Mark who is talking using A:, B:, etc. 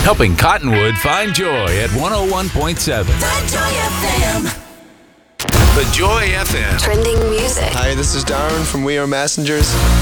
A: helping Cottonwood find joy at 101.7.
B: The Joy FM.
A: The Joy FM.
C: Trending music.
D: Hi, this is Darren from We Are Messengers.